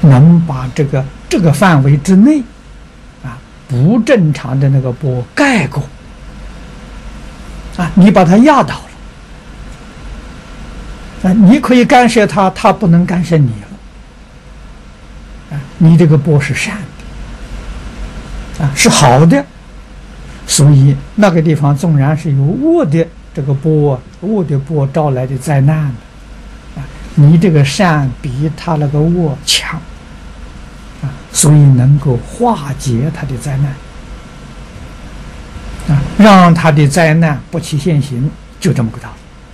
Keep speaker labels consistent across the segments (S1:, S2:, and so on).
S1: 能把这个范围之内不正常的那个波盖过你把它压倒了你可以干涉它，它不能干涉你了你这个波是善的是好的，所以那个地方纵然是有恶的这个波，恶的波招来的灾难你这个善比他那个恶强所以能够化解他的灾难让他的灾难不起现行，就这么个道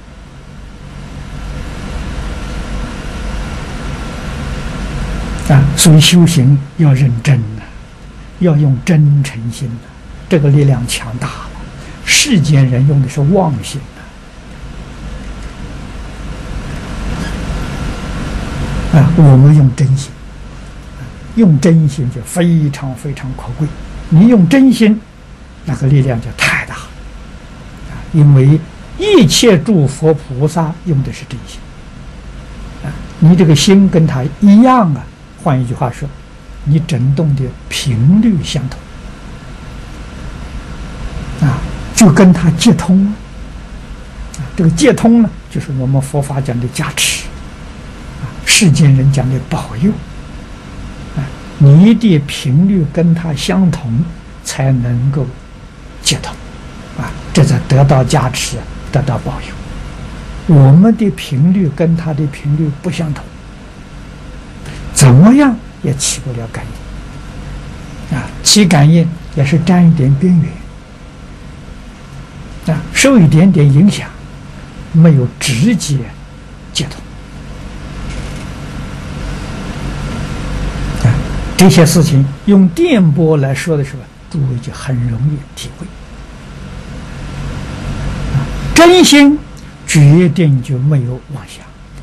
S1: 理所以修行要认真要用真诚心这个力量强大了。世间人用的是妄心我们用真心，用真心就非常非常可贵。你用真心，那个力量就太大了因为一切诸佛菩萨用的是真心你这个心跟他一样换一句话说，你振动的频率相同就跟他接通这个接通呢，就是我们佛法讲的加持世间人讲的保佑你的频率跟他相同，才能够接通这才得到加持，得到保佑。我们的频率跟他的频率不相同，怎么样也起不了感应起感应也是沾一点边缘受一点点影响，没有直接接通这些事情用电波来说的时候，诸位就很容易体会真心决定就没有妄想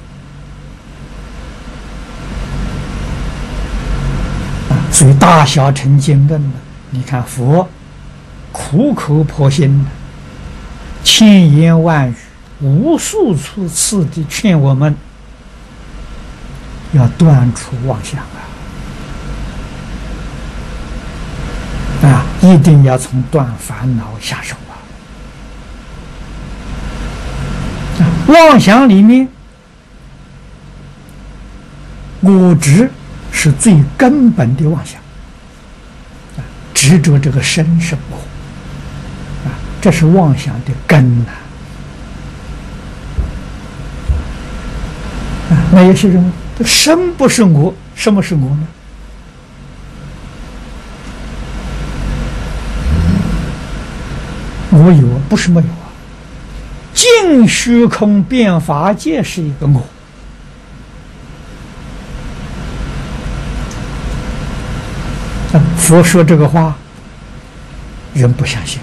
S1: 所以大小乘经论呢，你看佛苦口婆心的千言万语无数次的劝我们要断除妄想一定要从断烦恼下手妄想里面我执是最根本的妄想执着这个身是我这是妄想的根那有些人身不是我，什么是我呢？我有不是没有尽虚空遍法界是一个我佛说这个话人不相信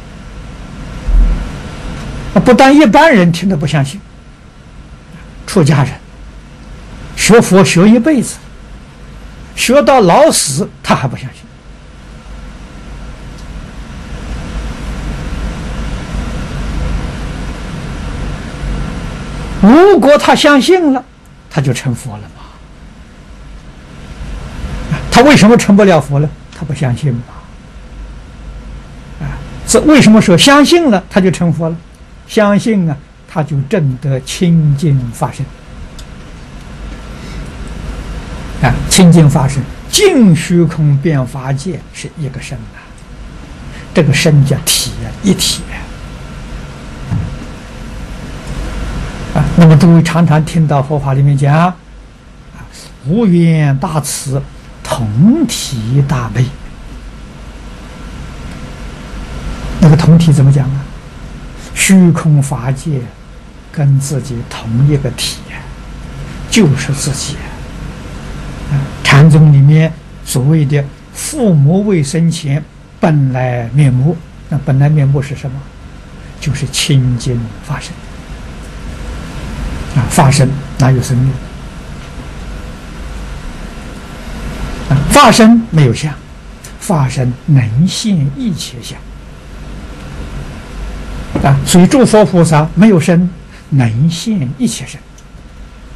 S1: 不但一般人听得不相信，出家人学佛学一辈子，学到老死他还不相信如果他相信了，他就成佛了嘛？他为什么成不了佛呢？他不相信嘛？这为什么说相信了他就成佛了？相信他就证得清净法身清净法身尽虚空遍法界是一个身这个身叫体一体那么诸位常常听到佛法里面讲无缘大慈同体大悲，那个同体怎么讲虚空法界跟自己同一个体就是自己禅宗里面所谓的父母未生前本来面目，那本来面目是什么？就是清净法身法身哪有生命法身没有相，法身能现一切相所以诸佛菩萨没有身，能现一切身